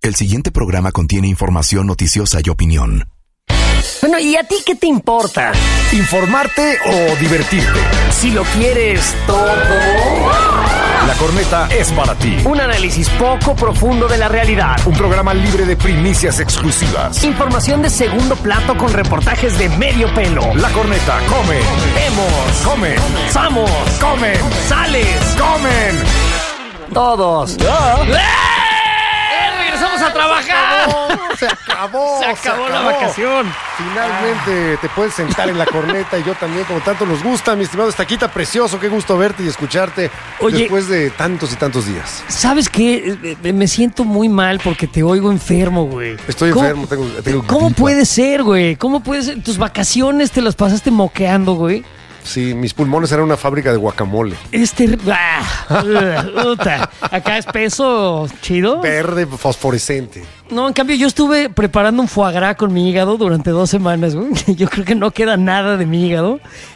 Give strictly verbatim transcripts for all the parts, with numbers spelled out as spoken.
El siguiente programa contiene información noticiosa y opinión. Bueno, ¿y a ti qué te importa? ¿Informarte o divertirte? Si lo quieres todo. La Corneta es para ti. Un análisis poco profundo de la realidad. Un programa libre de primicias exclusivas. Información de segundo plato con reportajes de medio pelo. La Corneta come. Vemos. Come. Samos. Comen. Sales. Comen. Todos. ¡Ah! ¡Eh! ¡Regresamos a trabajar! Se acabó. Se acabó la vacación. Finalmente te puedes sentar en la corneta y yo también, como tanto nos gusta, mi estimado Estaquita precioso. Qué gusto verte y escucharte. Oye, después de tantos y tantos días. ¿Sabes qué? Me siento muy mal porque te oigo enfermo, güey. Estoy ¿Cómo, enfermo, tengo, tengo ¿Cómo gripa. puede ser, güey? ¿Cómo puede ser? ¿Tus vacaciones te las pasaste moqueando, güey? Sí, mis pulmones eran una fábrica de guacamole. Este... Ah, puta. Acá es peso chido. Verde, fosforescente. No, en cambio yo estuve preparando un foie gras con mi hígado durante dos semanas, güey. Yo creo que no queda nada de mi hígado.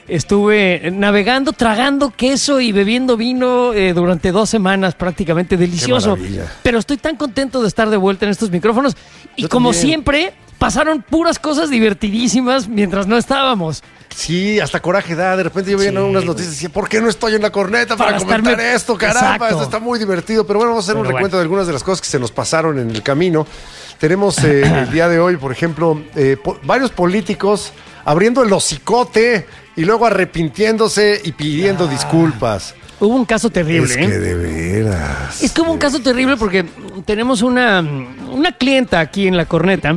Estuve navegando, tragando queso y bebiendo vino eh, durante dos semanas, prácticamente delicioso. Qué maravilla. Pero estoy tan contento de estar de vuelta en estos micrófonos. Y Yo como también. siempre, pasaron puras cosas divertidísimas mientras no estábamos. Sí, hasta coraje da. De repente yo veía Sí, unas güey. noticias y decía, ¿por qué no estoy en la corneta para, Para comentar estarme- esto? Caramba, Exacto. esto está muy divertido. Pero bueno, vamos a hacer Pero un recuento bueno. de algunas de las cosas que se nos pasaron en el camino. Tenemos eh, el día de hoy, por ejemplo, eh, po- varios políticos abriendo el hocicote y luego arrepintiéndose y pidiendo disculpas. Hubo un caso terrible, Es ¿eh? que de veras. Es que hubo un caso terrible porque tenemos una, una clienta aquí en la corneta,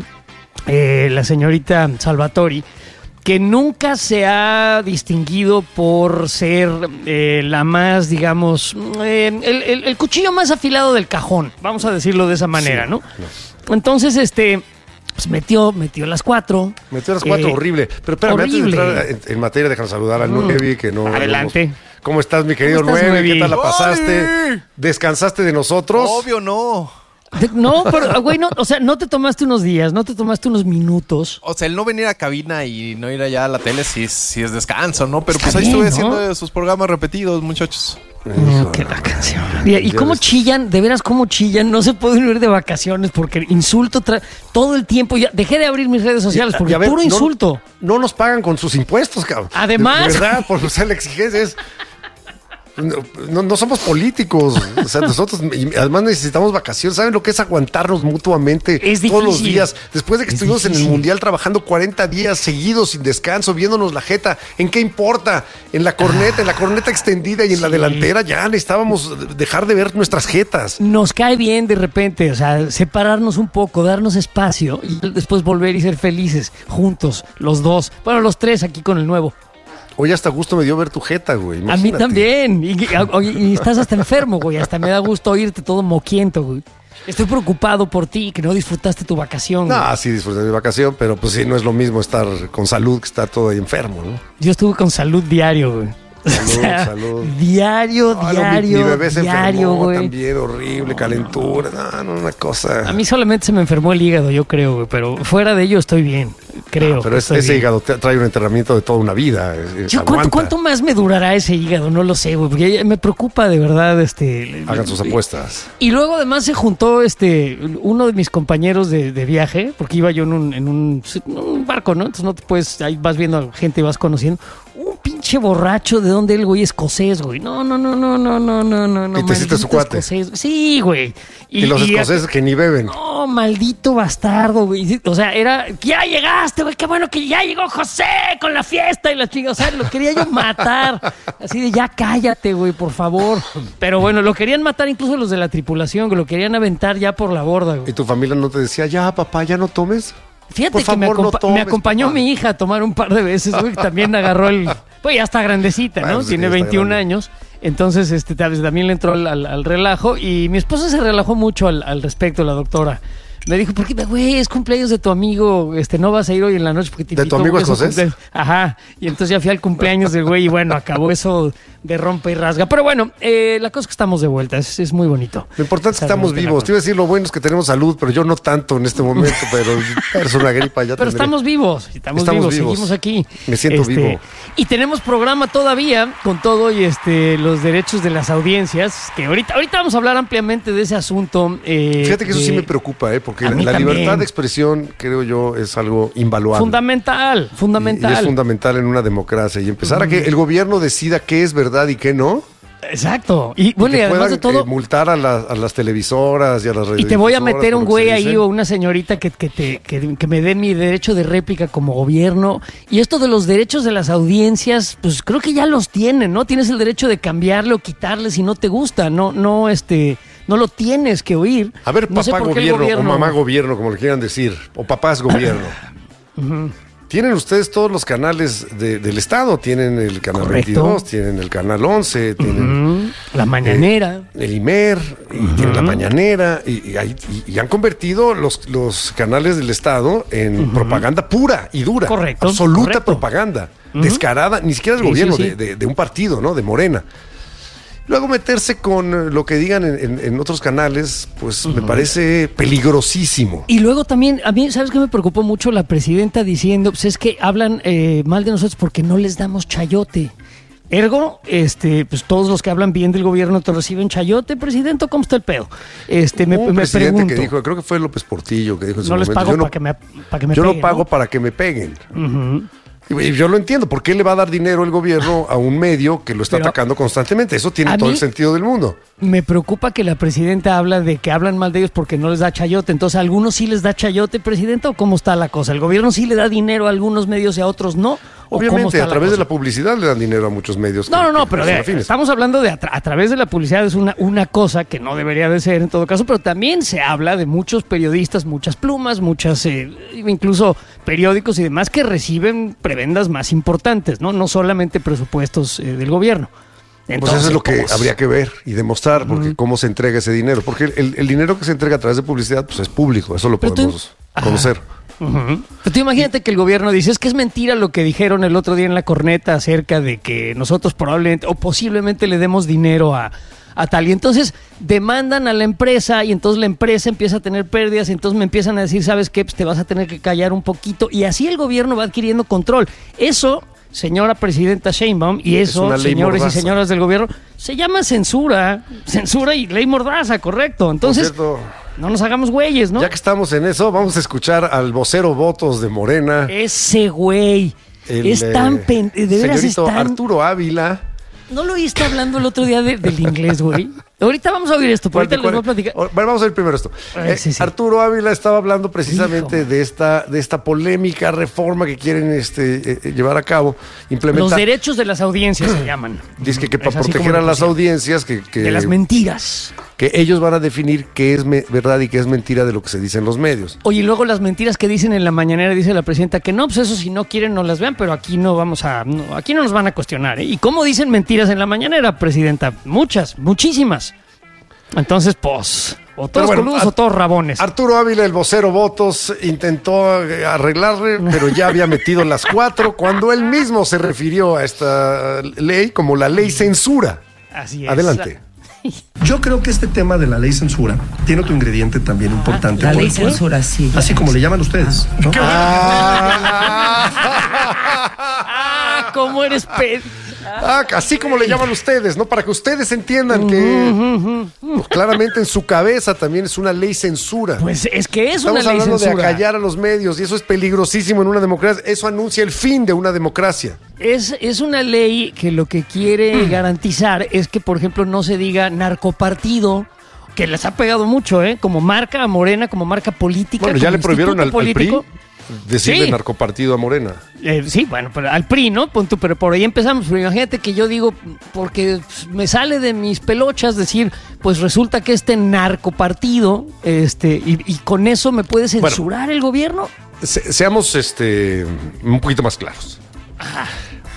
eh, la señorita Salvatori, que nunca se ha distinguido por ser eh, la más, digamos, eh, el, el- el cuchillo más afilado del cajón, vamos a decirlo de esa manera, Sí, ¿no? Entonces, este, pues metió, metió las cuatro. Metió las cuatro, Eh, horrible. Pero espérame, antes de horrible. entrar en, en materia, déjanos saludar al Nuevi, que no... Adelante. no hemos- ¿Cómo estás, mi querido ¿Cómo estás, Nuevi? ¿Qué Nuevi? tal la pasaste? ¡Ay! ¿Descansaste de nosotros? Obvio no. De- No, pero, güey, no, o sea, no te tomaste unos días, no te tomaste unos minutos. O sea, el no venir a cabina y no ir allá a la tele sí, es- sí es descanso, ¿no? Pero pues Está ahí bien, estuve ¿no? haciendo sus programas repetidos, muchachos. No, que la canción. Y, y Ya cómo ves. chillan, de veras cómo chillan, no se pueden ir de vacaciones porque insulto tra- todo el tiempo. Ya dejé de abrir mis redes sociales porque Y a ver, puro no- insulto. No, nos pagan con sus impuestos, cabrón. Además. De, de verdad, por o sea, la exigencia es... No, no, no somos políticos. O sea, nosotros y además necesitamos vacaciones. ¿Saben lo que es aguantarnos mutuamente Es todos los difícil. días? Después de que Es estuvimos en el difícil. Mundial trabajando cuarenta días seguidos sin descanso, viéndonos la jeta. ¿En qué importa? En la corneta, en la corneta extendida y en la Sí. delantera ya necesitábamos dejar de ver nuestras jetas. Nos cae bien de repente, o sea, separarnos un poco, darnos espacio y después volver y ser felices juntos, los dos. Bueno, los tres aquí con el nuevo. Hoy hasta gusto me dio ver tu jeta, güey. A mí Imagínate. también. Y, y- oye, y estás hasta enfermo, güey. Hasta me da gusto oírte todo moquiento, güey. Estoy preocupado por ti, que no disfrutaste tu vacación. güey. No, sí disfruté de mi vacación, pero pues sí, no es lo mismo estar con salud que estar todo ahí enfermo, ¿no? Yo estuve con salud diario, güey. Salud, O sea, salud. Diario, Ah, no, mi- diario, mi, bebé se diario, enfermó güey. también, horrible, calentura, no, no, una cosa. A mí solamente se me enfermó el hígado, yo creo, güey. Pero fuera de ello estoy bien, creo. Ah, pero que es- estoy ese bien. hígado te- trae un enterramiento de toda una vida. es- es- Yo, ¿cuánto, aguanta. ¿Cuánto más me durará ese hígado? No lo sé, güey. Porque ya me preocupa de verdad, este... Hagan sus apuestas. Y luego además se juntó este uno de mis compañeros de, de viaje, porque iba yo en un, en un, un barco, ¿no? Entonces no te puedes, ahí vas viendo a gente y vas conociendo. Un pinche borracho, ¿de dónde el güey? Escocés, güey. No, no, no, no, no, no, no, no. no, ¿Y te hiciste su maldito cuate? escocés. Sí, güey. Y, los escoceses que ni beben. No, maldito bastardo, güey. O sea, era, ya llegaste, güey, qué bueno que ya llegó José con la fiesta y la chica. O sea, lo quería yo matar. Así de, ya cállate, güey, por favor. Pero bueno, lo querían matar incluso los de la tripulación, güey. Lo querían aventar ya por la borda, güey. ¿Y tu familia no te decía, ya, papá, ya no tomes? Fíjate Por que me, favor, no acompa- tomes, me acompañó papá. mi hija a tomar un par de veces, güey, que también agarró el... Pues ya está grandecita, ¿no? Bueno, sí, Tiene ya está veintiún grande. años. Entonces, este, tal- también le entró al, al- al relajo y mi esposa se relajó mucho al, al respecto, la doctora. Me dijo, ¿por qué, güey, es cumpleaños de tu amigo? Este, no vas a ir hoy en la noche porque te ¿De tu invitó, amigo güey, es su escocés? cumple-". Ajá. Y entonces ya fui al cumpleaños del güey y bueno, acabó eso de rompe y rasga. Pero bueno, eh, la cosa es que estamos de vuelta, es, es muy bonito. Lo importante es que estamos Estar vivos. Te iba a decir lo bueno es que tenemos salud, pero yo no tanto en este momento, pero es una gripa ya Pero tendré. estamos vivos, estamos, Estamos vivos, vivos. seguimos aquí. Me siento vivo. Y tenemos programa todavía con todo y este los derechos de las audiencias, que ahorita, ahorita vamos a hablar ampliamente de ese asunto. eh, Fíjate que eso de- sí me preocupa, ¿eh? porque A la, mí la también. libertad de expresión, creo yo, es algo invaluable. Fundamental, Y- fundamental. Y es fundamental en una democracia. Y empezar a que el gobierno decida qué es verdad y qué no. Exacto. Y bueno, y y que además puedan, de todo, eh, multar a, la- a las televisoras y a las y te voy a radiodifusoras meter por un lo que güey se ahí dice. o una señorita que, que, te, que, que me dé mi derecho de réplica como gobierno. Y esto de los derechos de las audiencias, pues creo que ya los tienen, ¿no? Tienes el derecho de cambiarle o quitarle si no te gusta. No, no, este, no lo tienes que oír. A ver, No sé papá por qué el gobierno, o mamá gobierno, como le quieran decir, o papás gobierno. Tienen ustedes todos los canales de- del Estado. Tienen el canal Correcto. veintidós, tienen el canal once, tienen Mm, la mañanera. el I M E R, y tienen la mañanera, y, y ahí- y- y han convertido los, los canales del Estado en propaganda pura y dura. Correcto, Absoluta correcto. propaganda. Descarada, ni siquiera del Sí, gobierno, sí, sí. De, de- de un partido, ¿no? De Morena. Luego meterse con eh, lo que digan en, en- en otros canales, pues me parece peligrosísimo. Y luego también, a mí, ¿sabes qué me preocupó mucho? La presidenta diciendo, pues es que hablan eh, mal de nosotros porque no les damos chayote. Ergo, este, pues todos los que hablan bien del gobierno te reciben chayote, presidente, ¿cómo está el pedo? Este, me, Hubo un me presidente pregunto. que dijo, creo que fue López Portillo, que dijo en su No les momento, pago yo no, para que me, pa' que me yo peguen, no pago para que me peguen. Y y yo lo entiendo, ¿por qué le va a dar dinero el gobierno a un medio que lo está Pero atacando constantemente? Eso tiene a todo mí- el sentido del mundo. Me preocupa que la presidenta habla de que hablan mal de ellos porque no les da chayote. Entonces, ¿a algunos sí les da chayote, presidenta, o cómo está la cosa? ¿El gobierno sí le da dinero a algunos medios y a otros no? ¿O cómo Obviamente, está a través de cosa? la publicidad le dan dinero a muchos medios. No, que- no, no, que pero son de- afines. estamos hablando de a, tra- a través de la publicidad, es una, una cosa que no debería de ser en todo caso, pero también se habla de muchos periodistas, muchas plumas, muchas, eh, incluso periódicos y demás que reciben prebendas más importantes, ¿no? No solamente presupuestos eh, del gobierno. Pues Entonces, eso es lo que pues, habría que ver y demostrar, porque cómo se entrega ese dinero. Porque el, el dinero que se entrega a través de publicidad, pues es público, eso lo Pero tú- podemos Ajá. conocer. Ujú. Pero tú imagínate que el gobierno dice, es que es mentira lo que dijeron el otro día en la corneta acerca de que nosotros probablemente o posiblemente le demos dinero a, a tal. Y entonces demandan a la empresa y entonces la empresa empieza a tener pérdidas y entonces me empiezan a decir, ¿sabes qué? Pues te vas a tener que callar un poquito. Y así el gobierno va adquiriendo control. Eso, señora presidenta Sheinbaum, y Es eso, una ley señores mordaza. y señoras del gobierno, se llama censura. Censura y ley mordaza, correcto. Entonces, Por cierto, no nos hagamos güeyes, ¿no? ya que estamos en eso, vamos a escuchar al vocero votos de Morena. Ese güey. el, es tan eh, pen... De veras es señorito tan... Arturo Ávila. ¿No lo oíste hablando el otro día de- del inglés, güey? Ahorita vamos a oír esto, pero ahorita les voy a platicar. Bueno, vamos a ver primero esto. Ay, Eh, sí, sí. Arturo Ávila estaba hablando precisamente Hijo. de esta, de esta polémica reforma que quieren este, eh, eh, llevar a cabo, Los implementar. derechos de las audiencias se llaman. Dice que, que Es para así como proteger lo a las pusieron. audiencias, que, que, De las mentiras. que ellos van a definir qué es me- verdad y qué es mentira de lo que se dice en los medios. Oye, y luego las mentiras que dicen en la mañanera, dice la presidenta que no, pues eso si no quieren no las vean, pero aquí no vamos a, no, aquí no nos van a cuestionar, ¿eh? ¿Y cómo dicen mentiras en la mañanera, presidenta? Muchas, muchísimas. Entonces, pues, o todos bueno, coludos Ar- o todos rabones. Arturo Ávila, el vocero votos, intentó eh, arreglarle, pero ya había metido las cuatro cuando él mismo se refirió a esta ley como la ley censura. Así es. Adelante. Yo creo que este tema de la ley censura tiene otro ingrediente también importante. La ley porque- censura, sí. Así como le llaman ustedes. ¿no? Ah, ¿cómo eres pe... Ah, así como le llaman ustedes, ¿no? Para que ustedes entiendan que pues, claramente en su cabeza también es una ley censura. Pues es que es Estamos una ley hablando de censura. acallar a los medios y eso es peligrosísimo en una democracia. Eso anuncia el fin de una democracia. Es, es una ley que lo que quiere garantizar es que, por ejemplo, no se diga narcopartido, que les ha pegado mucho, ¿eh? Como marca a Morena, como marca política. Bueno, ya como le prohibieron al, instituto al P R I político. decirle Sí. narcopartido a Morena. Eh, sí, bueno, pero al P R I, ¿no? Punto, pero por ahí empezamos. Pero imagínate que yo digo, porque me sale de mis pelochas decir, pues resulta que este narcopartido, este, y, y con eso me puede censurar el gobierno. Se- seamos este un poquito más claros.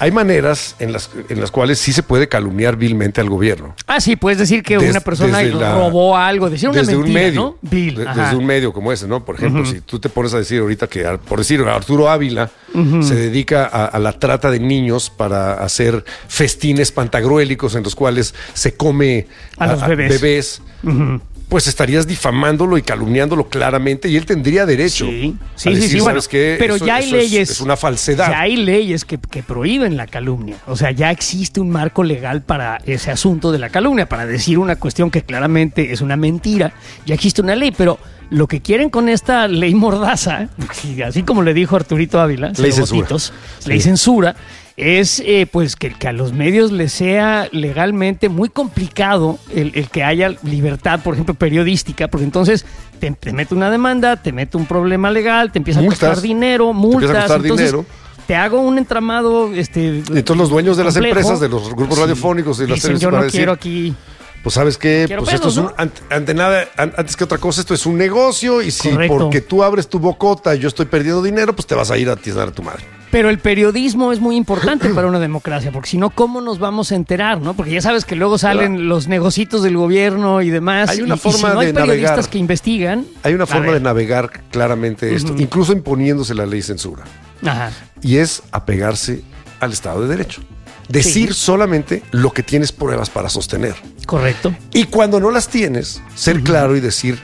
hay maneras en las, en las cuales sí se puede calumniar vilmente al gobierno. Ah, sí, puedes decir que Des- una persona desde la- robó algo, decir una desde mentira, un medio, ¿no? Vil, de- ajá. desde un medio como ese, ¿no? Por ejemplo, si tú te pones a decir ahorita que, ar- por decir, Arturo Ávila se dedica a, a la trata de niños para hacer festines pantagruélicos en los cuales se come A los bebés. bebés, pues estarías difamándolo y calumniándolo claramente y él tendría derecho Sí, a sí, sí, decir, sí, bueno, ¿sabes qué? pero Eso- ya hay eso es- leyes. Es, una falsedad. Ya hay leyes que, que prohíben la calumnia. O sea, ya existe un marco legal para ese asunto de la calumnia, para decir una cuestión que claramente es una mentira. Ya existe una ley, pero lo que quieren con esta ley mordaza, así como le dijo Arturito Ávila, Ley cero censura. votitos, ley censura, es eh, pues que, que a los medios les sea legalmente muy complicado el, el que haya libertad, por ejemplo, periodística, porque entonces te, te mete una demanda, te mete un problema legal, te empieza a Multas. costar dinero, multas, empieza a costar entonces dinero. te hago un entramado, este, Y entonces los dueños de las complejo. empresas, de los grupos radiofónicos y las Dicen, televisiones yo van a no decir, quiero aquí. pues sabes qué, Quiero pues esto pedos, es un, ¿no? ante, ante nada, an- antes que otra cosa, esto es un negocio y si Correcto. porque tú abres tu bocota y yo estoy perdiendo dinero, pues te vas a ir a tirar a tu madre. Pero el periodismo es muy importante para una democracia, porque si no, ¿cómo nos vamos a enterar? ¿No? Porque ya sabes que luego salen Claro. los negocitos del gobierno y demás. Hay una y, y forma si no hay de periodistas navegar. que investigan. Hay una a forma ver. de navegar claramente esto, incluso imponiéndose la ley censura, Ajá. y es apegarse al Estado de Derecho. Decir Sí. solamente lo que tienes pruebas para sostener. Correcto. Y cuando no las tienes, ser claro y decir,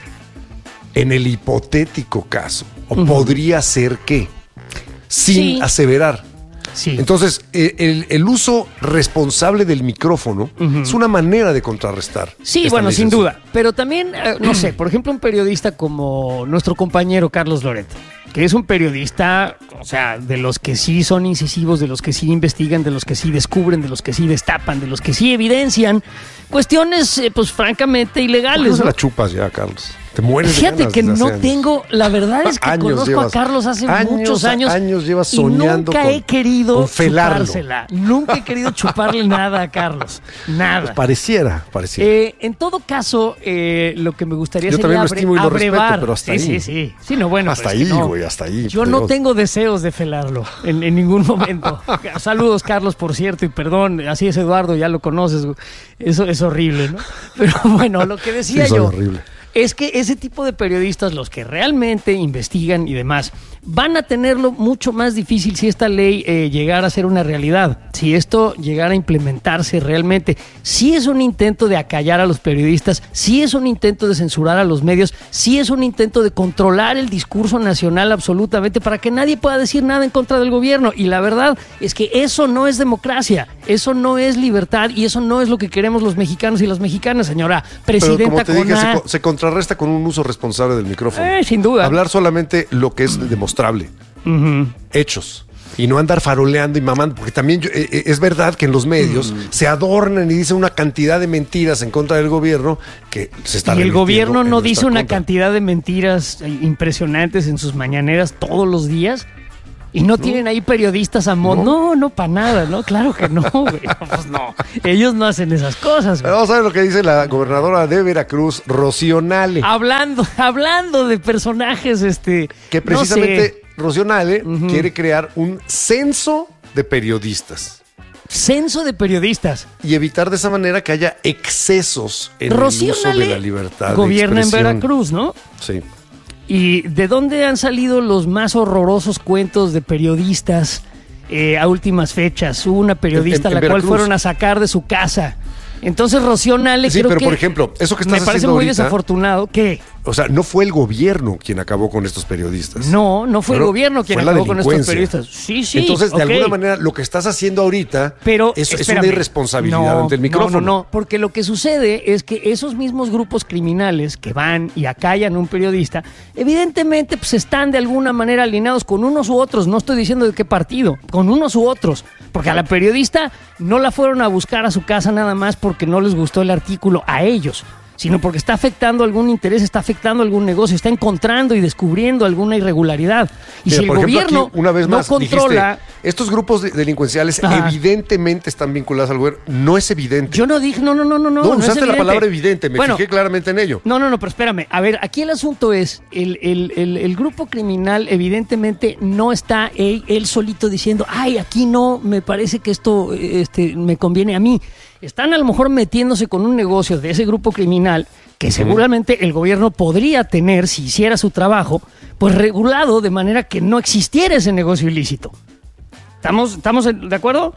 en el hipotético caso, o podría ser que, sin Sí. aseverar. Sí. Entonces, eh, el, el uso responsable del micrófono es una manera de contrarrestar. Sí, esta bueno, ley sin censura. duda. Pero también, eh, no sé, por ejemplo, un periodista como nuestro compañero Carlos Loret, que es un periodista, o sea, de los que sí son incisivos, de los que sí investigan, de los que sí descubren, de los que sí destapan, de los que sí evidencian cuestiones, eh, pues francamente ¿Por qué no ilegales, se ¿no? la chupas ya, Carlos? Te mueres de Fíjate ganas que desde hace no años. tengo, la verdad es que Años conozco llevas, a Carlos hace años, muchos años. años llevas y soñando nunca con- he querido con felarlo. chupársela. Nunca he querido chuparle nada a Carlos. Nada. Pues pareciera, pareciera. Eh, en todo caso, eh, lo que me gustaría Yo sería también lo abre- estimo y lo respeto, abrevar. pero hasta sí, ahí. sí, sí. Sí, no, bueno. Hasta pero es que ahí, no. güey, hasta ahí. Yo por no Dios. tengo deseos de felarlo en, en ningún momento. Saludos, Carlos, por cierto, y perdón, así es Eduardo, ya lo conoces. güey. Eso es horrible, ¿no? Pero bueno, lo que decía Sí, soy yo horrible. es que ese tipo de periodistas, los que realmente investigan y demás, van a tenerlo mucho más difícil si esta ley eh, llegara a ser una realidad, si esto llegara a implementarse realmente. Sí es un intento de acallar a los periodistas, sí es un intento de censurar a los medios, sí es un intento de controlar el discurso nacional absolutamente para que nadie pueda decir nada en contra del gobierno. Y la verdad es que eso no es democracia, eso no es libertad y eso no es lo que queremos los mexicanos y las mexicanas, señora Pero presidenta. como te dije, con se, A. co- se contrarresta con un uso responsable del micrófono. Eh, sin duda. Hablar solamente lo que es demostrable. Hechos. Y no andar faroleando y mamando, porque también yo- eh, eh, es verdad que en los medios se adornan y dicen una cantidad de mentiras en contra del gobierno que se está Y el revirtiendo gobierno en no nuestra dice una contra. cantidad de mentiras eh, impresionantes en sus mañaneras todos los días. Y no, tienen ahí periodistas a modo. No, no, para nada, ¿no? Claro que no, güey. No, pues no. Ellos no hacen esas cosas, Pero güey. vamos a ver lo que dice la gobernadora de Veracruz, Rocío Nale. Hablando, hablando de personajes, este. que no precisamente sé, Rocío Nale quiere crear un censo de periodistas censo de periodistas. y evitar de esa manera que haya excesos en Rocío el uso Nale de la libertad. de gobierna en expresión. Veracruz, ¿no? Sí. ¿Y de dónde han salido los más horrorosos cuentos de periodistas eh, a últimas fechas? Hubo una periodista En- en- a la en cual Veracruz. fueron a sacar de su casa. Entonces Rocío Nale Sí, creo pero que por ejemplo, eso que estás me parece haciendo muy ahorita- desafortunado. ¿Qué? O sea, no fue el gobierno quien acabó con estos periodistas. No, no fue Pero el gobierno quien fue la acabó con estos delincuencia. periodistas. Sí, sí. Entonces, de ok. alguna manera, lo que estás haciendo ahorita Pero es, es espérame. una irresponsabilidad No, ante el micrófono. No, no, no, porque lo que sucede es que esos mismos grupos criminales que van y acallan a un periodista, evidentemente pues están de alguna manera alineados con unos u otros, no estoy diciendo de qué partido, con unos u otros, porque a la periodista no la fueron a buscar a su casa nada más porque no les gustó el artículo, a ellos, sino porque está afectando algún interés, está afectando algún negocio, está encontrando y descubriendo alguna irregularidad. Y Mira, si el por ejemplo, gobierno aquí, una vez no más, controla... dijiste, estos grupos de- delincuenciales Ajá. evidentemente están vinculados al gobierno. No es evidente. Yo no dije, no, no, no, no, no. no, no es usaste la evidente. palabra evidente, me Bueno, fijé claramente en ello. No, no, no, pero espérame. A ver, aquí el asunto es, el, el, el, el grupo criminal evidentemente no está él, él solito diciendo, ay, aquí no, me parece que esto este, me conviene a mí. Están a lo mejor metiéndose con un negocio de ese grupo criminal que seguramente el gobierno podría tener, si hiciera su trabajo, pues regulado de manera que no existiera ese negocio ilícito. ¿Estamos, estamos de acuerdo?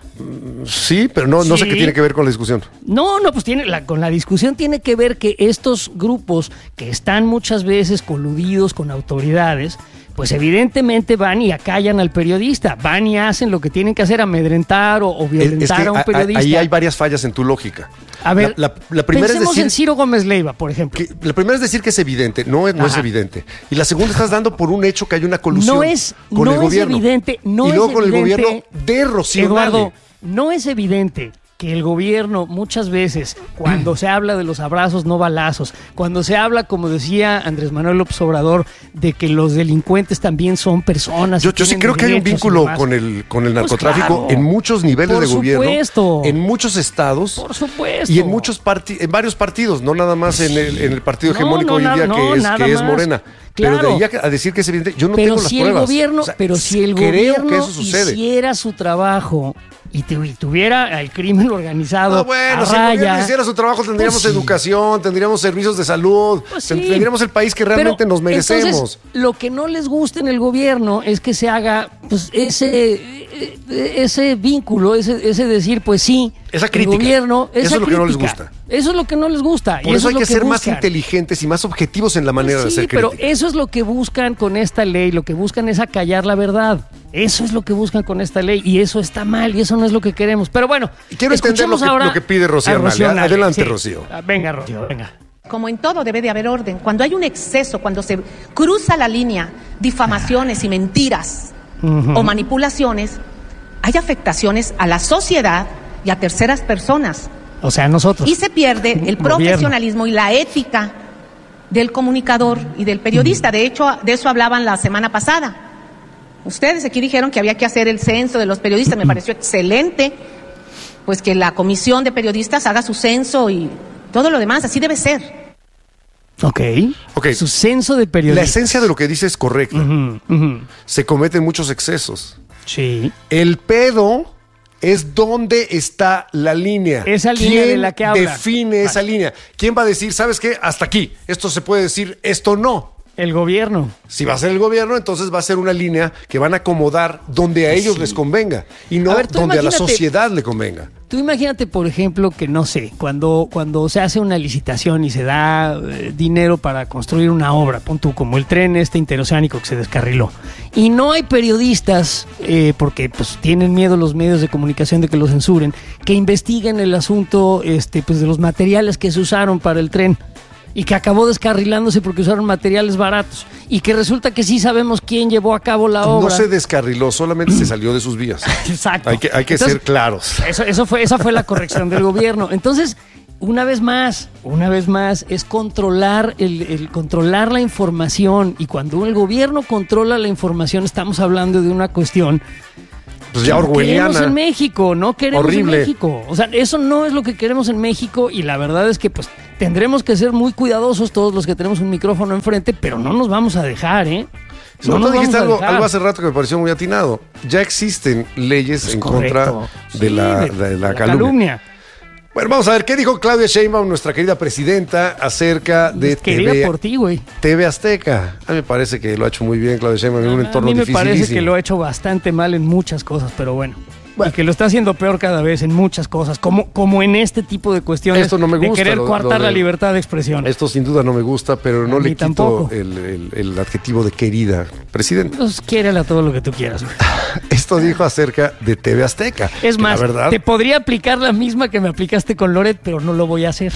Sí, pero no, no sé Sí. qué tiene que ver con la discusión. No, no, pues tiene la, con la discusión tiene que ver que estos grupos que están muchas veces coludidos con autoridades, pues evidentemente van y acallan al periodista, van y hacen lo que tienen que hacer, amedrentar o, o violentar Es que a un a- a- periodista. ahí hay varias fallas en tu lógica. A ver, la, la- la primera es pensemos decir en Ciro Gómez Leiva, por ejemplo. que, la primera es decir que es evidente, no es, no es Ajá. evidente. Y la segunda estás dando por un hecho que hay una colusión No es, con no el es gobierno. evidente, no y luego es con el evidente, gobierno de Rocío Eduardo, Nale. no es evidente que el gobierno muchas veces, cuando se habla de los abrazos no balazos, cuando se habla, como decía Andrés Manuel López Obrador, de que los delincuentes también son personas. Yo, y yo sí tienen creo que hay un derechos y vínculo demás. con el, con el Pues narcotráfico claro. en muchos niveles Por de gobierno, supuesto. en muchos estados Por supuesto. y en muchos parti- en varios partidos, no nada más en el, en el partido No, hegemónico no, hoy en na- día no, que es, nada que es más. Morena. Claro. Pero de ahí a, a decir que es evidente, yo no Pero tengo las si pruebas. el gobierno, O sea, pero si el creo gobierno que eso sucede. hiciera su trabajo y, tu- y tuviera el crimen organizado Ah, bueno, a si el gobierno raya, hiciera su trabajo tendríamos pues sí. educación, tendríamos servicios de salud, Pues ten- sí. tendríamos el país que realmente Pero, nos merecemos. entonces, lo que no les gusta en el gobierno es que se haga pues ese eh, ese vínculo, ese, ese decir, pues sí, Esa el crítica. gobierno, esa Eso es lo que no les crítica. gusta. Eso es lo que no les gusta. y Por eso hay es que lo ser más buscan. inteligentes y más objetivos en la manera Pues de sí, hacer pero crítica. eso es lo que buscan con esta ley, lo que buscan es acallar la verdad. Eso es lo que buscan con esta ley y eso está mal y eso no es lo que queremos. Pero bueno, Y quiero entender lo escuchemos que- ahora lo que pide Rocío a Nale. Nale. Adelante, Rocío. Ah, Venga, Rocío, venga. Como en todo debe de haber orden. Cuando hay un exceso, cuando se cruza la línea, difamaciones y mentiras o manipulaciones, hay afectaciones a la sociedad y a terceras personas. O sea, nosotros. Y se pierde el Gobierno. profesionalismo y la ética del comunicador y del periodista. De hecho, de eso hablaban la semana pasada. Ustedes aquí dijeron que había que hacer el censo de los periodistas. Me pareció excelente, pues que la comisión de periodistas haga su censo y todo lo demás. Así debe ser. Ok. Ok. Su censo de La periodistas. esencia de lo que dice es correcta. Ujú, ujú. Se cometen muchos excesos. Sí. El pedo es dónde está la línea. Esa línea ¿Quién de la que habla? define esa línea? ¿Quién va a decir, sabes qué? Hasta aquí. Esto se puede decir, esto no. El gobierno. Si va a ser el gobierno, entonces va a ser una línea que van a acomodar donde a ellos les convenga y no A ver, tú donde a la imagínate- sociedad le convenga. Tú imagínate, por ejemplo, que no sé, cuando, cuando se hace una licitación y se da eh, dinero para construir una obra, pon tú, como el tren este interoceánico que se descarriló, y no hay periodistas, eh, porque pues tienen miedo los medios de comunicación de que lo censuren, que investiguen el asunto este, pues, de los materiales que se usaron para el tren y que acabó descarrilándose porque usaron materiales baratos y que resulta que sí sabemos quién llevó a cabo la obra. No se descarriló, solamente se salió de sus vías. Exacto. Hay que, hay que Entonces, ser claros. Eso, eso fue, esa fue la corrección del gobierno. Entonces, una vez más, una vez más, es controlar el, el controlar la información. Y cuando el gobierno controla la información, estamos hablando de una cuestión Pues ya que no queremos orwelliana. en México, no queremos Horrible. en México. O sea, eso no es lo que queremos en México y la verdad es que pues tendremos que ser muy cuidadosos todos los que tenemos un micrófono enfrente, pero no nos vamos a dejar, ¿eh? Sobre nos todo dijiste vamos a algo, dejar. algo hace rato que me pareció muy atinado. Ya existen leyes Pues en correcto. contra Sí, de, la, de la calumnia. Bueno, vamos a ver qué dijo Claudia Sheinbaum, nuestra querida presidenta, acerca de Querida T V, por ti, güey. T V Azteca. A mí me parece que lo ha hecho muy bien Claudia Sheinbaum en un A entorno mí me dificilísimo. parece que lo ha hecho bastante mal en muchas cosas, pero bueno. Y que lo está haciendo peor cada vez en muchas cosas, como, como en este tipo de cuestiones Esto no me de gusta, querer lo- coartar lo la de- libertad de expresión. Esto sin duda no me gusta, pero no A le mí quito tampoco. el, el- el adjetivo de querida presidenta. Pues quiérele a todo lo que tú quieras, güey. Esto dijo acerca de T V Azteca. Es que más, la verdad, te podría aplicar la misma que me aplicaste con Loret, pero no lo voy a hacer.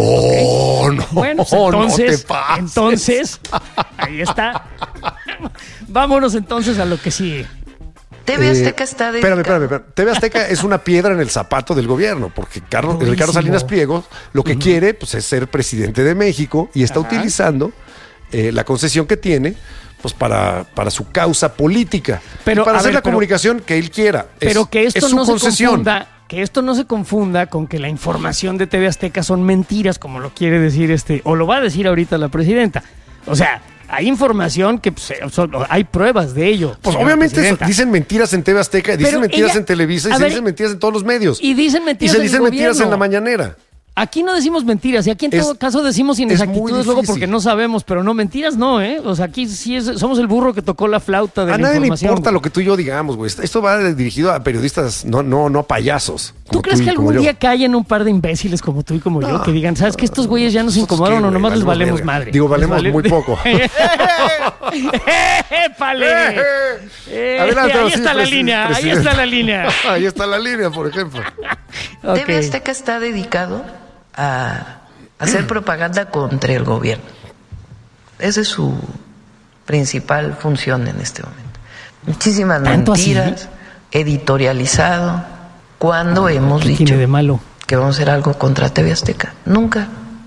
no, no, Bueno, pues no te entonces, pases. entonces, ahí está. Vámonos entonces a lo que sigue. T V Azteca está dedicado. Espérame, espérame, espérame. T V Azteca es una piedra en el zapato del gobierno, porque Carlos, Durísimo. Ricardo Salinas Pliego lo que uh-huh. quiere pues, es ser presidente de México y está Ajá. utilizando eh, la concesión que tiene pues para, para su causa política. Pero, y para hacer ver, la pero, comunicación que él quiera. Pero es, que esto es su no concesión. se confunda, que esto no se confunda con que la información de T V Azteca son mentiras, como lo quiere decir este, o lo va a decir ahorita la presidenta. O sea, hay información que pues, son, hay pruebas de ello. Pues obviamente eso, dicen mentiras en T V Azteca, dicen pero mentiras ella, en Televisa y se ver, dicen mentiras en todos los medios. Y dicen mentiras y se dicen en el mentiras gobierno. en la mañanera. Aquí no decimos mentiras, y aquí en es, todo caso decimos inexactitudes luego porque no sabemos, pero no, mentiras no, ¿eh? O sea, aquí sí es, somos el burro que tocó la flauta de a la nadie información. le importa lo que tú y yo digamos, güey. Esto va dirigido a periodistas, no, no, no a payasos. ¿Tú crees tú que algún yo. día callen un par de imbéciles como tú y como no, yo que digan, ¿sabes que estos güeyes ya nos incomodan qué, o nomás güey, les valemos verga. madre? Digo, valemos vale... muy poco. ¡Épale! Eh, Adelante, ahí sí, está la línea, ahí está la línea. Ahí está la línea, por ejemplo. Okay. T V Azteca está dedicado a hacer propaganda contra el gobierno. Esa es su principal función en este momento. Muchísimas mentiras, así? Editorializado. ¿Cuándo hemos dicho tiene de malo? Que vamos a hacer algo contra T V Azteca? Nunca.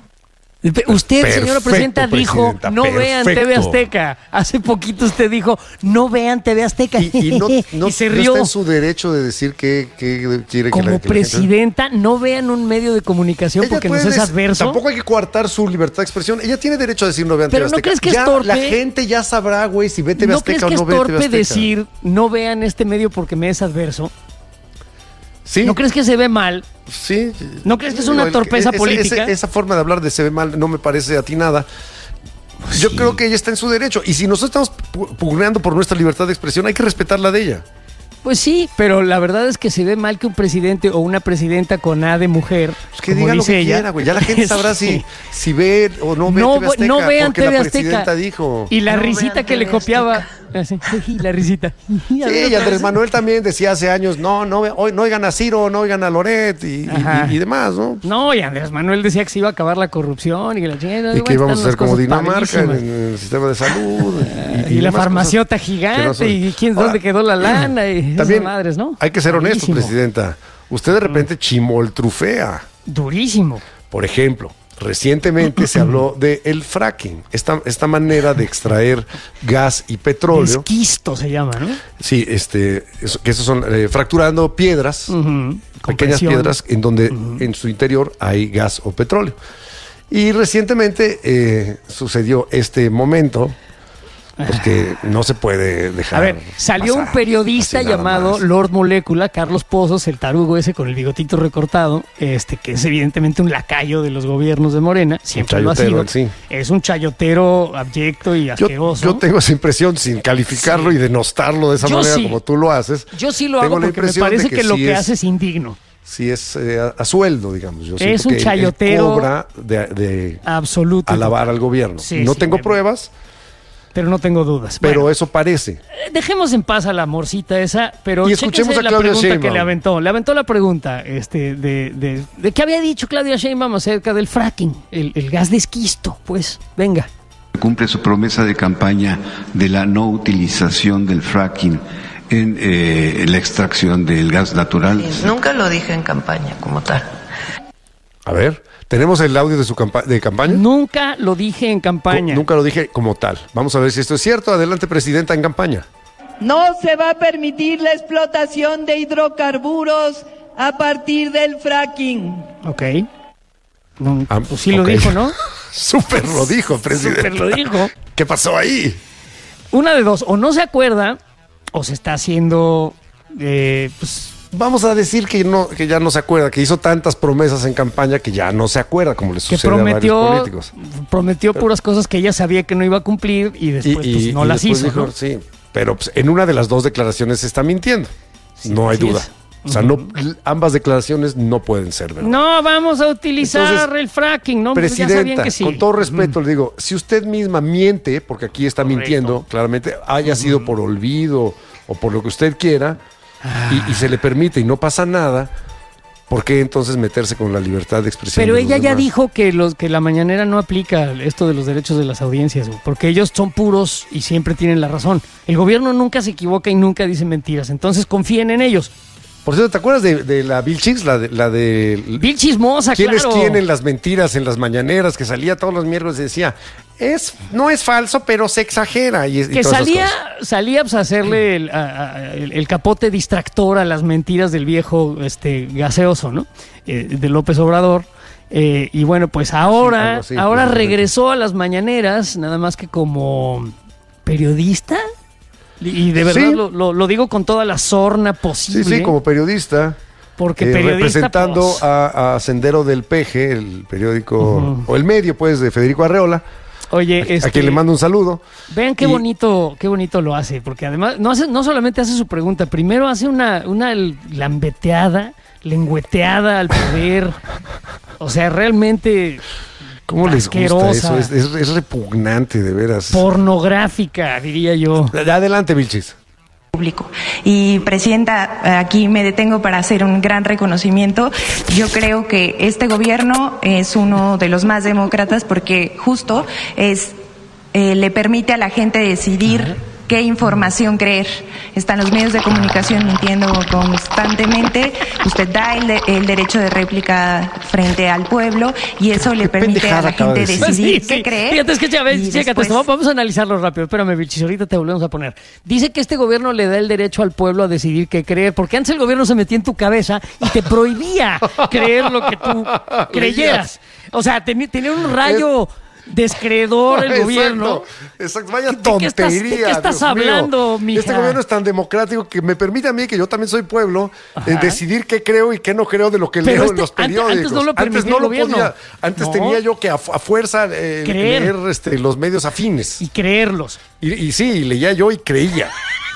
Usted, perfecto, señora presidenta, dijo, presidenta, no perfecto. vean T V Azteca. Hace poquito usted dijo, no vean T V Azteca. Y, y, no, no, y se no rió. está en su derecho de decir que, que quiere Como que la, que presidenta, la gente... no vean un medio de comunicación ella porque puede, nos es adverso. Tampoco hay que coartar su libertad de expresión. Ella tiene derecho a decir no vean Pero T V Azteca. ¿no crees que ya, es torpe? La gente ya sabrá, güey, si ve T V ¿No Azteca crees que o no ve es T V torpe Azteca? decir no vean este medio porque me es adverso? Sí. ¿No crees que se ve mal? Sí. ¿No crees que es una torpeza ese, política? Ese, esa forma de hablar de se ve mal no me parece atinada. Sí. Yo creo que ella está en su derecho. Y si nosotros estamos pugneando por nuestra libertad de expresión, hay que respetar la de ella. Pues sí, pero la verdad es que se ve mal que un presidente o una presidenta con A de mujer, pues que como diga dice lo que ella, quiera, güey. Ya la gente sabrá si, si ve o no ve no, T V Azteca. no vean porque T V la Azteca. presidenta dijo. Y la No risita vean que le T V copiaba. Así, la risita. Sí, y Andrés Manuel también decía hace años, no, no, hoy no oigan a Ciro, no oigan a Loret y, y, y, y demás, ¿no? No, y Andrés Manuel decía que se iba a acabar la corrupción y que la chingada. Y que íbamos a ser como Dinamarca en, en el sistema de salud. Y, y, y la farmaciota gigante, no son... y quién Ahora, dónde quedó la lana y también esas madres, ¿no? Hay que ser honestos, presidenta. Usted de repente chimoltrufea. Durísimo. Por ejemplo, recientemente se habló de el fracking, esta, esta manera de extraer gas y petróleo. Esquisto se llama, ¿no? Sí, este, eso, que esos son eh, fracturando piedras, uh-huh. pequeñas piedras en donde uh-huh. en su interior hay gas o petróleo. Y recientemente eh, sucedió este momento. Pues que no se puede dejar. A ver, salió un periodista llamado más. Lord Molécula, Carlos Pozos, el tarugo ese con el bigotito recortado, este que es evidentemente un lacayo de los gobiernos de Morena, siempre lo ha sido. Sí. Es un chayotero abyecto y asqueroso. Yo, yo tengo esa impresión sin calificarlo sí. y denostarlo de esa yo manera sí. como tú lo haces. Yo sí lo hago porque me parece que, que lo sí que es, hace es indigno. Sí es eh, a, a sueldo, digamos. Yo es un que chayotero. Él cobra de, de absoluto. alabar al gobierno. Sí, no sí, tengo me... pruebas. Pero no tengo dudas. Pero bueno, eso parece. Dejemos en paz a la morcita esa, pero y escuchemos a la Claudia pregunta Sheinbaum. que le aventó. Le aventó la pregunta este, de, de, de qué había dicho Claudia Sheinbaum acerca del fracking, el, el gas de esquisto. Pues, venga. Cumple su promesa de campaña de la no utilización del fracking en eh, la extracción del gas natural. Sí, nunca lo dije en campaña como tal. A ver, ¿tenemos el audio de su campa- de campaña? Nunca lo dije en campaña. Co- nunca lo dije como tal. Vamos a ver si esto es cierto. Adelante, presidenta, en campaña. No se va a permitir la explotación de hidrocarburos a partir del fracking. Ok. No, ah, pues sí okay. lo dijo, ¿no? Súper lo dijo, presidenta. Súper lo dijo. ¿Qué pasó ahí? Una de dos, o no se acuerda, o se está haciendo... Eh, pues, vamos a decir que no, que ya no se acuerda, que hizo tantas promesas en campaña que ya no se acuerda, como le sucede prometió, a varios políticos. Prometió pero, puras cosas que ella sabía que no iba a cumplir y después y, pues, y, no y las hizo. Dijo, ¿no? Sí, pero pues, en una de las dos declaraciones se está mintiendo. Sí, no hay duda. Es. O sea, uh-huh. no, ambas declaraciones no pueden ser verdad. No vamos a utilizar Entonces, el fracking, ¿no? Presidenta, ya sabían que sí. Con todo respeto, uh-huh. le digo, si usted misma miente, porque aquí está Correcto. mintiendo, claramente, haya uh-huh. sido por olvido o por lo que usted quiera, y, y se le permite y no pasa nada, ¿por qué entonces meterse con la libertad de expresión? Pero de los ella ya demás? dijo que los que la mañanera no aplica esto de los derechos de las audiencias, güey, porque ellos son puros y siempre tienen la razón. El gobierno nunca se equivoca y nunca dice mentiras, entonces confíen en ellos. Por cierto, ¿te acuerdas de, de la Vilchis? La de, la de Bill Chismosa, ¿Quién claro. es quién en las mentiras, en las mañaneras, que salía todos los miércoles y decía, es, no es falso, pero se exagera? Y, y Que todas esas salía, cosas. salía pues, a hacerle el, a- a- el- el capote distractor a las mentiras del viejo este, gaseoso, ¿no? Eh, de López Obrador. Eh, y bueno, pues ahora, algo así, ahora precisamente. regresó a las mañaneras, nada más que como periodista. Y de verdad Sí. lo, lo- lo digo con toda la sorna posible. Sí, sí, como periodista. Porque eh, periodista, representando pues, a, a Sendero del Peje, el periódico, Ujú. o el medio, pues, de Federico Arreola, Oye, a, este, a quien le mando un saludo. vean qué Y- bonito, qué bonito lo hace, porque además no hace, no solamente hace su pregunta, primero hace una, una lambeteada, lengüeteada al poder. O sea, realmente ¿Cómo les gusta asquerosa, eso? Es, es- es repugnante, de veras. pornográfica, diría yo. Adelante, Vilchis. Público. Y Presidenta, aquí me detengo para hacer un gran reconocimiento. Yo creo que este gobierno es uno de los más demócratas porque justo es eh, le permite a la gente decidir qué información creer. Están los medios de comunicación mintiendo constantemente. Usted da el, de- el derecho de réplica frente al pueblo y eso le permite a pendejada la acaba gente de decir. decidir Sí, qué sí. creer. Fíjate, es que ya ves, y chécate después- esto, vamos a analizarlo rápido. Espérame, Vilchis, ahorita te volvemos a poner. Dice que este gobierno le da el derecho al pueblo a decidir qué creer, porque antes el gobierno se metía en tu cabeza y te prohibía creer lo que tú creyeras. O sea, teni- tenía un rayo descreedor el Exacto, gobierno. Exacto, vaya ¿De tontería. qué estás- de qué estás Dios mío. hablando, mija? Este gobierno es tan democrático que me permite a mí, que yo también soy pueblo, eh, Ajá. decidir qué creo y qué no creo de lo que Pero leo este- en los antes- antes periódicos. no lo permitía no el lo gobierno. podía. Antes No. tenía yo que a, fu- a fuerza eh, Creer. leer este, los medios afines. Y creerlos. Y, y sí, leía yo y creía.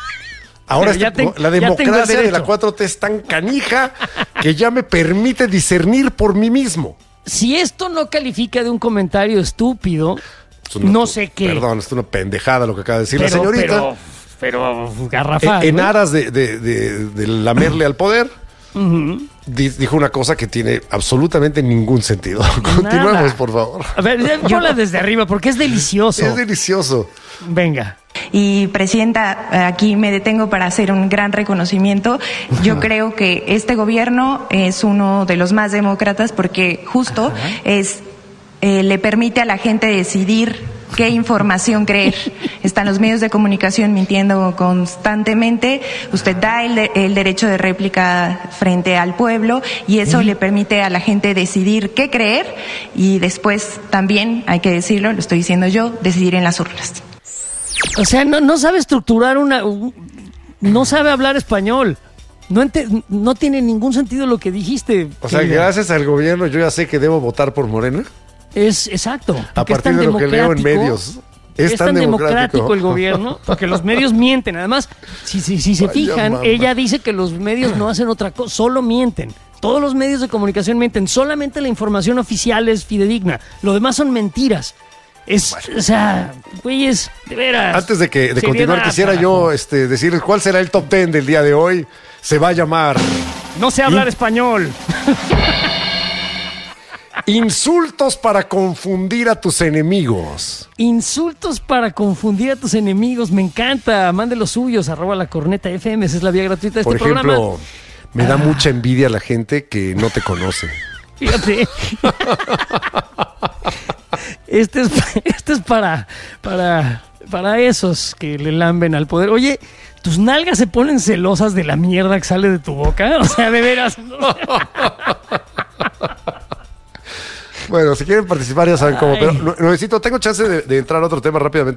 Ahora Pero ya este- ten- la ya tengo el democracia de la derecho. cuatro T es tan canija que ya me permite discernir por mí mismo. Si esto no califica de un comentario estúpido, Es una- no sé qué. Perdón, es una pendejada lo que acaba de decir pero, la señorita. Pero, pero garrafal. en en ¿no? aras de, de- de- de lamerle al poder, Ujú. di- dijo una cosa que tiene absolutamente ningún sentido. Continuemos, por favor. A ver, ya ponla desde arriba porque es delicioso. Es delicioso. Venga. Y Presidenta, aquí me detengo para hacer un gran reconocimiento. Yo creo que este gobierno es uno de los más demócratas porque justo es eh, le permite a la gente decidir qué información creer. Están los medios de comunicación mintiendo constantemente. Usted da el, de- el derecho de réplica frente al pueblo y eso le permite a la gente decidir qué creer y después también, hay que decirlo, lo estoy diciendo yo, decidir en las urnas. O sea, no, no sabe estructurar una... un- no sabe hablar español. No, ente- no tiene ningún sentido lo que dijiste. O sea, querida. gracias al gobierno yo ya sé que debo votar por Morena. Es exacto. A porque es partir tan de lo que leo en democrático. medios. Es, Es tan tan democrático. democrático el gobierno, porque los medios mienten. Además, si, si, si se Vaya fijan, mamá. ella dice que los medios no hacen otra cosa, solo mienten. Todos los medios de comunicación mienten. Solamente la información oficial es fidedigna. Lo demás son mentiras. Es, o sea, güeyes, de veras. Antes de que de seriedad, continuar, quisiera carajo. yo este, decirles cuál será el top ten del día de hoy. Se va a llamar No sé hablar español. Insultos para confundir a tus enemigos. Insultos para confundir a tus enemigos. Me encanta. Mande los suyos. Arroba la corneta F M. Esa es la vía gratuita de Por este ejemplo, programa. me da mucha envidia la gente que no te conoce. Fíjate. Este es, este es para, para, para esos que le lamben al poder. Oye, ¿tus nalgas se ponen celosas de la mierda que sale de tu boca? O sea, de veras. Bueno, si quieren participar ya saben cómo, Ay. pero no- necesito, tengo chance de, de entrar a otro tema rápidamente.